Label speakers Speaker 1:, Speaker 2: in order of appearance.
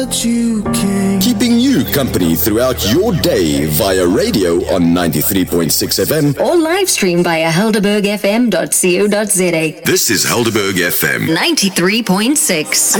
Speaker 1: Keeping you company throughout your day via radio on 93.6 FM
Speaker 2: or live stream via helderbergfm.co.za.
Speaker 1: This is Helderberg FM
Speaker 2: 93.6.